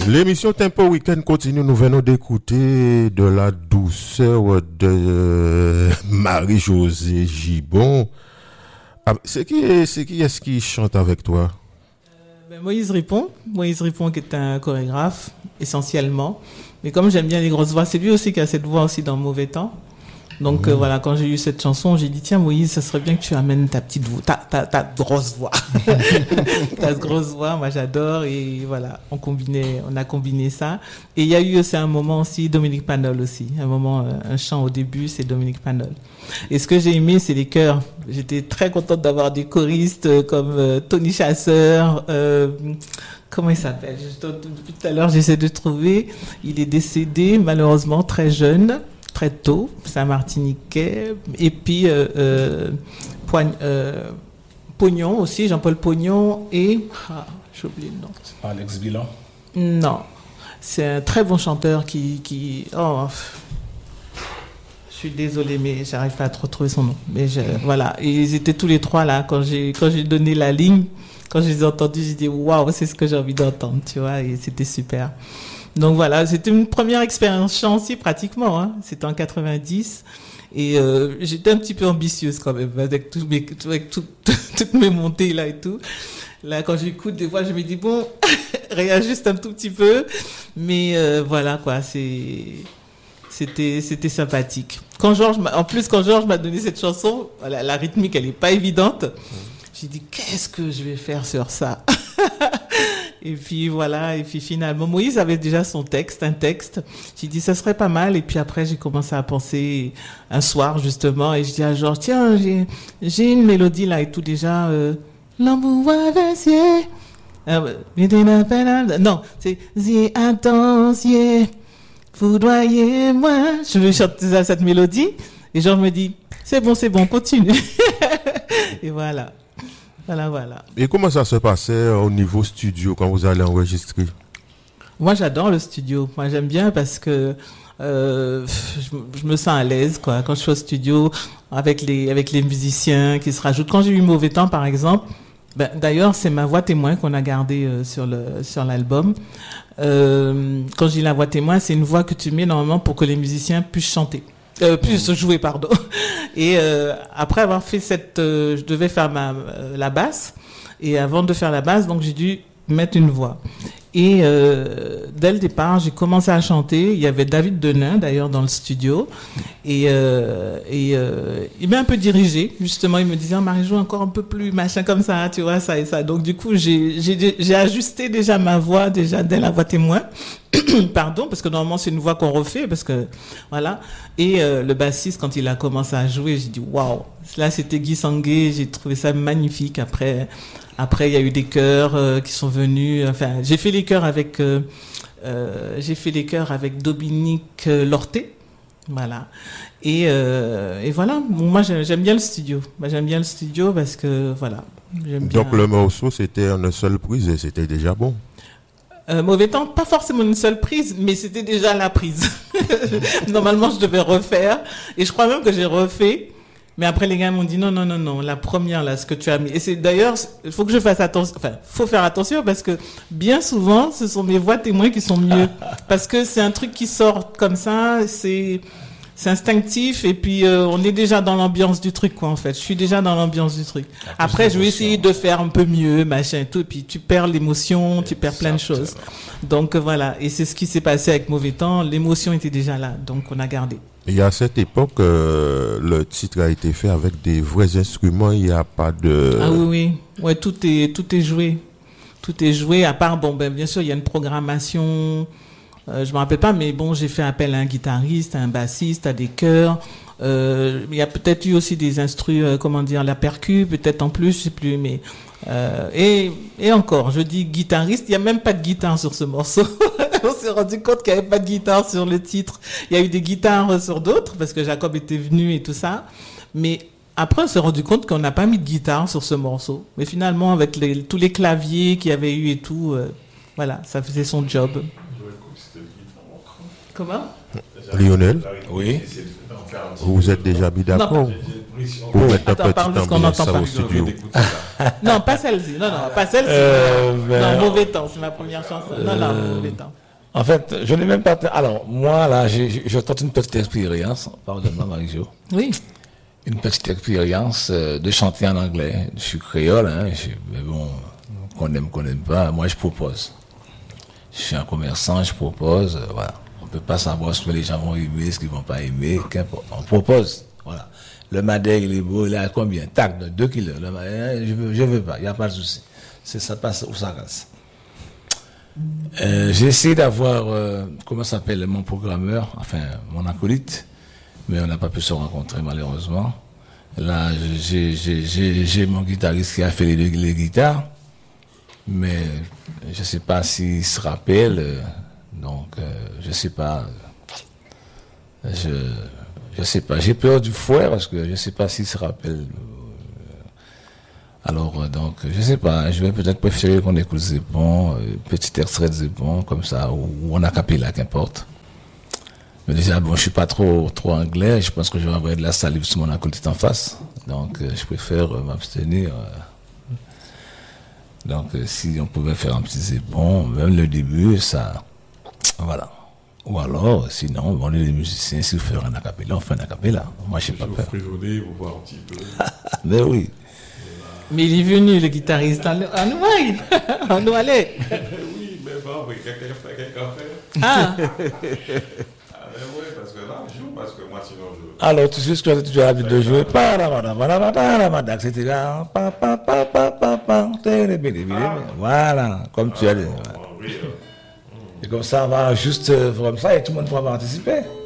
L'émission Tempo Weekend continue. Nous venons d'écouter de la douceur de Marie-Josée Gibon. C'est qui est-ce qui chante avec toi? Moïse Ripon qui est un chorégraphe essentiellement. Mais comme j'aime bien les grosses voix, c'est lui aussi qui a cette voix aussi dans Mauvais Temps. Donc voilà, quand j'ai eu cette chanson, j'ai dit tiens Moïse, ça serait bien que tu amènes ta petite voix, ta grosse voix, ta grosse voix. Moi j'adore et voilà, on a combiné ça. Et il y a eu aussi un moment aussi Dominique Panol aussi, un chant au début, c'est Dominique Panol. Et ce que j'ai aimé, c'est les chœurs. J'étais très contente d'avoir des choristes comme Tony Chasseur. Comment il s'appelle? Depuis tout à l'heure, j'essaie de trouver. Il est décédé malheureusement très jeune. Très tôt, c'est un Martiniquais, et puis Pognon aussi, Jean-Paul Pognon, et j'ai oublié le nom. Alex Bilan. Non, c'est un très bon chanteur je suis désolée, mais j'arrive pas à retrouver son nom. Mais voilà, et ils étaient tous les trois là quand j'ai donné la ligne, quand je les ai entendus, j'ai dit waouh, c'est ce que j'ai envie d'entendre, tu vois, et c'était super. Donc voilà, c'était une première expérience chant aussi pratiquement, hein. C'était en 90 et j'étais un petit peu ambitieuse quand même avec toutes mes montées là et tout. Là quand j'écoute des fois je me dis bon, réajuste un tout petit peu, mais voilà quoi, c'était sympathique. Quand Georges m'a donné cette chanson, voilà, la rythmique elle est pas évidente. J'ai dit qu'est-ce que je vais faire sur ça. Et puis voilà, et puis finalement, Moïse avait déjà un texte. J'ai dit, ça serait pas mal. Et puis après, j'ai commencé à penser un soir, justement, et je dis à Georges, tiens, j'ai une mélodie là et tout déjà, l'amour avancé. Non, c'est, si intensier, foudroyez-moi. Je lui chante cette mélodie, et Georges me dit, c'est bon, continue. Et voilà. Voilà. Et comment ça se passait au niveau studio quand vous allez enregistrer? Moi, j'adore le studio. Moi, j'aime bien parce que je me sens à l'aise, quoi. Quand je suis au studio avec les musiciens qui se rajoutent. Quand j'ai eu Mauvais Temps, par exemple, d'ailleurs, c'est ma voix témoin qu'on a gardée sur l'album. Quand j'ai la voix témoin, c'est une voix que tu mets normalement pour que les musiciens puissent chanter. Plus jouer, pardon. Et après avoir fait je devais faire la basse. Et avant de faire la basse, donc j'ai dû mettre une voix. Et dès le départ, j'ai commencé à chanter. Il y avait David Denain, d'ailleurs, dans le studio. Et il m'a un peu dirigé. Justement, il me disait, Marie-Jo, encore un peu plus, machin comme ça, tu vois, ça et ça. Donc, du coup, j'ai ajusté déjà ma voix, déjà dès la voix témoin. Pardon, parce que normalement, c'est une voix qu'on refait, parce que, voilà. Et le bassiste, quand il a commencé à jouer, j'ai dit, waouh. Là, c'était Guy Sangué. J'ai trouvé ça magnifique. Après, il y a eu des chœurs qui sont venus. Enfin, j'ai fait les chœurs avec Dominique Lorté, voilà. Et voilà. Moi, j'aime bien le studio. J'aime bien le studio parce que voilà. J'aime bien. Donc le morceau, c'était en une seule prise et c'était déjà bon. Mauvais Temps, pas forcément une seule prise, mais c'était déjà la prise. Normalement, je devais refaire, et je crois même que j'ai refait. Mais après, les gars m'ont dit non, la première, là, ce que tu as mis. Et c'est d'ailleurs, il faut que je fasse attention, faut faire attention parce que bien souvent, ce sont mes voix témoins qui sont mieux. Parce que c'est un truc qui sort comme ça, c'est instinctif et puis on est déjà dans l'ambiance du truc, quoi, en fait. Je suis déjà dans l'ambiance du truc. Après, je vais essayer de faire un peu mieux, machin et tout, et puis tu perds l'émotion, tu perds plein de choses. Donc voilà, et c'est ce qui s'est passé avec Mauvais Temps. L'émotion était déjà là, donc on a gardé. Et à cette époque, le titre a été fait avec des vrais instruments. Il n'y a pas de... Ah oui. Ouais, tout est joué. Tout est joué. À part, bien sûr, il y a une programmation. Je me rappelle pas, mais bon, j'ai fait appel à un guitariste, à un bassiste, à des chœurs. Il y a peut-être eu aussi des instrus, la percu, peut-être en plus, je sais plus, mais et encore, je dis guitariste, il y a même pas de guitare sur ce morceau. On s'est rendu compte qu'il n'y avait pas de guitare sur le titre. Il y a eu des guitares sur d'autres parce que Jacob était venu et tout ça, mais après on s'est rendu compte qu'on n'a pas mis de guitare sur ce morceau. Mais finalement, avec tous les claviers qu'il y avait eu et tout, voilà, ça faisait son job. Comment? Lionel, Oui. vous êtes déjà mis d'accord? Pour mettre un Attends, parle de ce petit qu'on ambiance n'entend ça pas. au studio. Non, pas celle-ci. Non, pas celle-ci. Non, Mauvais temps, c'est ma première chanson. Non, Mauvais temps. En fait, je n'ai même pas... Alors, moi, là, je tente une petite expérience. Pardonne-moi, Marie-Jo. Oui. Une petite expérience de chanter en anglais. Je suis créole, hein. Mais bon, qu'on aime pas, moi, je propose. Je suis un commerçant, je propose. Voilà. On peut pas savoir ce que les gens vont aimer, ce qu'ils vont pas aimer. Qu'importe. On propose. Voilà. Le madère, il est beau, il a combien? Tac, 2 kilos. Je veux pas, il n'y a pas de souci. Ça passe ou ça casse. J'ai essayé d'avoir, comment s'appelle mon programmeur, enfin mon acolyte, mais on n'a pas pu se rencontrer malheureusement. Là, j'ai mon guitariste qui a fait les guitares, mais je sais pas s'il se rappelle, donc je sais pas. Je sais pas. J'ai peur du fouet parce que je sais pas s'il se rappelle. Alors, donc, je sais pas, je vais peut-être préférer qu'on écoute Zépon, petit extrait de Zépon, comme ça, ou en acapella, qu'importe. Mais déjà, bon, je suis pas trop anglais, je pense que je vais envoyer de la salive sur mon acolyte en face. Donc, je préfère m'abstenir. Donc, si on pouvait faire un petit Zépon, même le début, ça, voilà. Ou alors, sinon, on est des musiciens, si vous faites un acapella, on fait un acapella. Moi, je sais pas peur. Frisonner pour voir un petit peu. Mais oui. Mais il est venu, le guitariste. On nous allait. Oui, mais bon, oui, quelqu'un fait. Ah. Ah, mais oui, parce que là, je joue, parce que moi, sinon, je. Alors, tu sais ce que tu as l'habitude de jouer. Etc. Voilà, comme tu as dit. Et comme ça, on va juste comme ça et tout le monde pourra participer.